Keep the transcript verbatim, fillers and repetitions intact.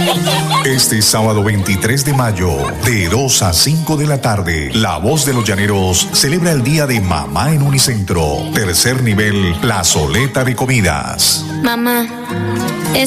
Este sábado veintitrés de mayo, de dos a cinco de la tarde, La Voz de los Llaneros celebra el Día de Mamá en Unicentro. Tercer nivel, plazoleta de comidas. Mamá,